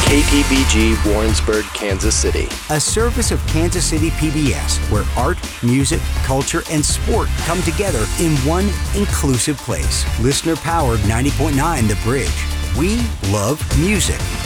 KPBG Warrensburg, Kansas City. A service of Kansas City PBS, where art, music, culture, and sport come together in one inclusive place. Listener-powered 90.9 The Bridge. We love music.